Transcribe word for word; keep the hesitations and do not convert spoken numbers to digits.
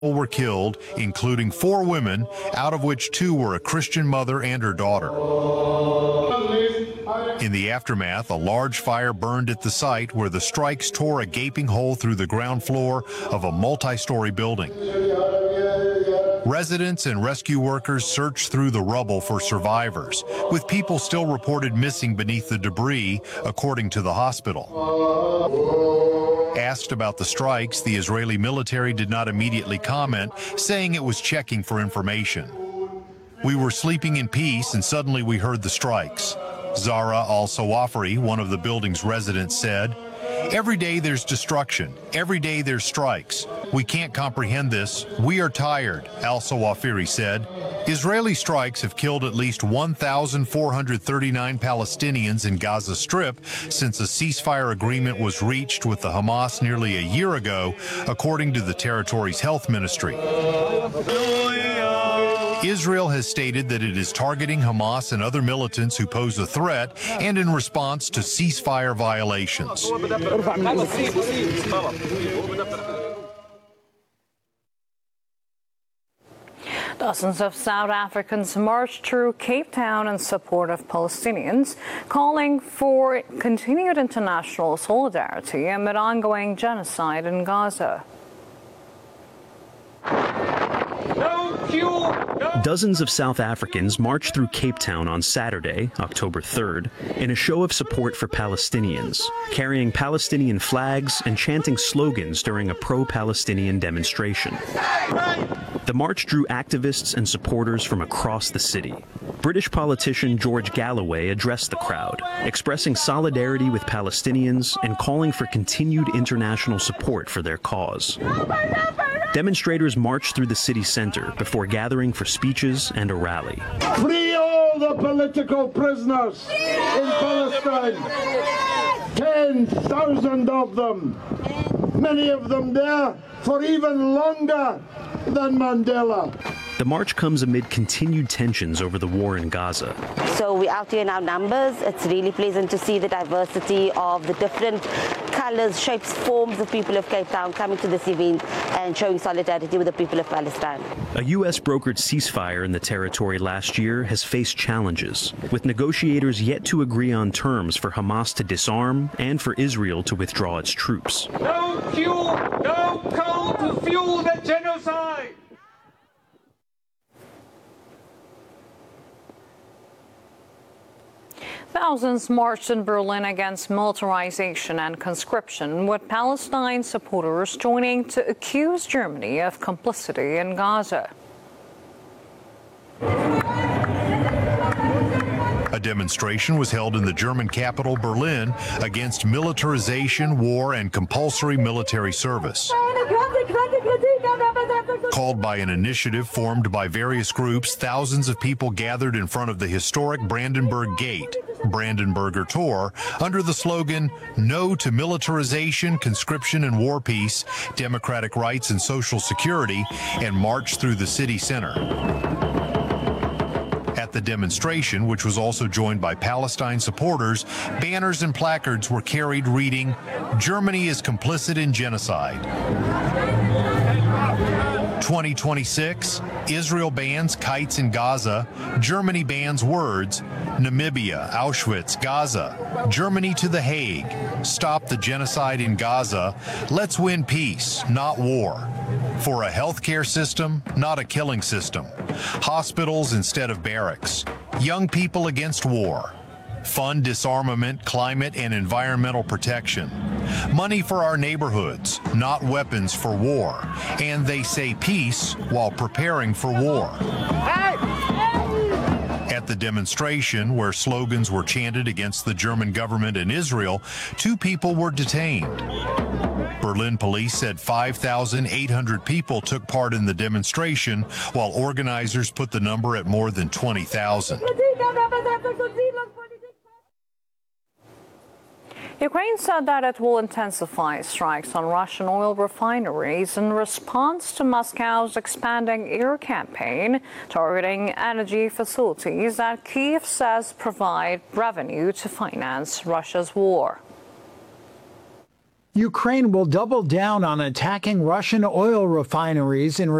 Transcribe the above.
were killed, including four women, out of which two were a Christian mother and her daughter. In the aftermath, a large fire burned at the site where the strikes tore a gaping hole through the ground floor of a multi-story building. Residents and rescue workers searched through the rubble for survivors, with people still reported missing beneath the debris, according to the hospital. Asked about the strikes, the Israeli military did not immediately comment, saying it was checking for information. We were sleeping in peace and suddenly we heard the strikes. Zara al-Sawafri, one of the building's residents, said, "Every day there's destruction. Every day there's strikes. We can't comprehend this. We are tired," al-Sawafiri said. Israeli strikes have killed at least one thousand four hundred thirty-nine Palestinians in Gaza Strip since a ceasefire agreement was reached with the Hamas nearly a year ago, according to the territory's health ministry. Israel has stated that it is targeting Hamas and other militants who pose a threat and in response to ceasefire violations. Dozens of South Africans marched through Cape Town in support of Palestinians, calling for continued international solidarity amid ongoing genocide in Gaza. Dozens of South Africans marched through Cape Town on Saturday, October third, in a show of support for Palestinians, carrying Palestinian flags and chanting slogans during a pro-Palestinian demonstration. The march drew activists and supporters from across the city. British politician George Galloway addressed the crowd, expressing solidarity with Palestinians and calling for continued international support for their cause. Demonstrators marched through the city center before gathering for speeches and a rally. Free all the political prisoners in Palestine. ten thousand of them. Many of them there for even longer than Mandela. The march comes amid continued tensions over the war in Gaza. So we're out here in our numbers. It's really pleasant to see the diversity of the different colors, shapes, forms of people of Cape Town coming to this event and showing solidarity with the people of Palestine. A U S brokered ceasefire in the territory last year has faced challenges, with negotiators yet to agree on terms for Hamas to disarm and for Israel to withdraw its troops. No fuel, no coal to fuel the genocide! Thousands marched in Berlin against militarization and conscription, with Palestine supporters joining to accuse Germany of complicity in Gaza. A demonstration was held in the German capital, Berlin, against militarization, war, and compulsory military service. Called by an initiative formed by various groups, thousands of people gathered in front of the historic Brandenburg Gate, Brandenburger Tor, under the slogan, "No to militarization, conscription, and war peace, democratic rights and social security," and marched through the city center. At the demonstration, which was also joined by Palestine supporters, banners and placards were carried reading, "Germany is complicit in genocide." twenty twenty-six, Israel bans kites in Gaza, Germany bans words, Namibia, Auschwitz, Gaza, Germany to The Hague, stop the genocide in Gaza, let's win peace, not war. For a healthcare system, not a killing system. Hospitals instead of barracks. Young people against war. Fund disarmament, climate, and environmental protection. Money for our neighborhoods, not weapons for war. And they say peace while preparing for war. At the demonstration, where slogans were chanted against the German government and Israel, two people were detained. Berlin police said five thousand eight hundred people took part in the demonstration, while organizers put the number at more than twenty thousand. Ukraine said that it will intensify strikes on Russian oil refineries in response to Moscow's expanding air campaign targeting energy facilities that Kyiv says provide revenue to finance Russia's war. Ukraine will double down on attacking Russian oil refineries in